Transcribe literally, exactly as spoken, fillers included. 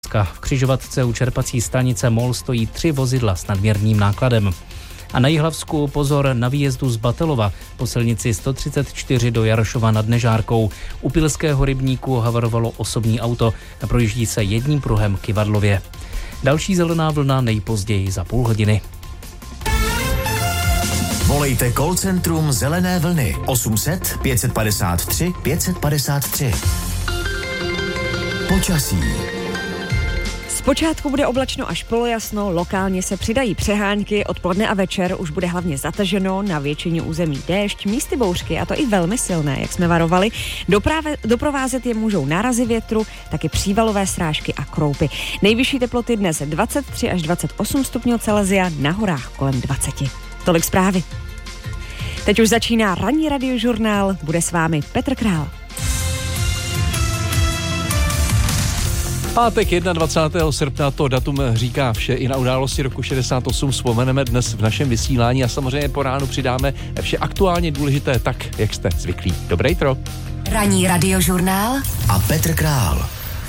V křižovatce u čerpací stanice MOL stojí tři vozidla s nadměrným nákladem. A na Jihlavsku pozor na výjezdu z Batelova po silnici sto třicet čtyři do Jarošova nad Nežárkou. U Pilského rybníku havarovalo osobní auto a projíždí se jedním pruhem k Ivadlově. Další zelená vlna nejpozději za půl hodiny. Volejte call centrum Zelené vlny osm set pět padesát tři pět padesát tři. Počasí. Zpočátku bude oblačno až polojasno, lokálně se přidají přehánky, odpoledne a večer už bude hlavně zataženo, na většině území déšť, místy bouřky, a to i velmi silné, jak jsme varovali. Doprave, doprovázet je můžou nárazy větru, taky přívalové srážky a kroupy. Nejvyšší teploty dnes dvacet tři až dvacet osm stupňů Celsia, na horách kolem dvacet. Tolik zprávy. Teď už začíná ranní radiožurnál, bude s vámi Petr Král. Pátek dvacátého prvního srpna, to datum říká vše, i na události roku šedesát osm vzpomeneme dnes v našem vysílání a samozřejmě po ránu přidáme vše aktuálně důležité tak, jak jste zvyklí. Dobré jitro. Ranní radiožurnál a Petr Král.